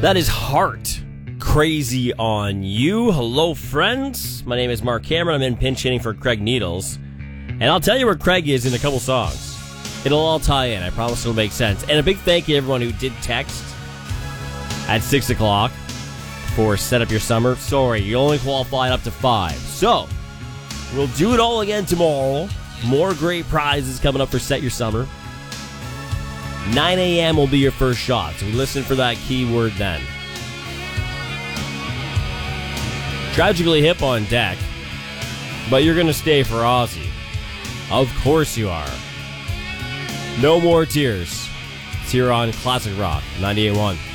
That is Heart. Crazy on You. Hello, friends. My name is Mark Cameron. I'm in pinch hitting for Craig Needles. And I'll tell you where Craig is in a couple songs. It'll all tie in. I promise it'll make sense. And a big thank you to everyone who did text at 6 o'clock for Set Up Your Summer. Sorry, you only qualified up to 5. So, we'll do it all again tomorrow. More great prizes coming up for Set Your Summer. 9 a.m. will be your first shot, so listen for that keyword then. Tragically Hip on deck, but you're going to stay for Ozzy. Of course you are. No More Tears. It's here on Classic Rock 98.1.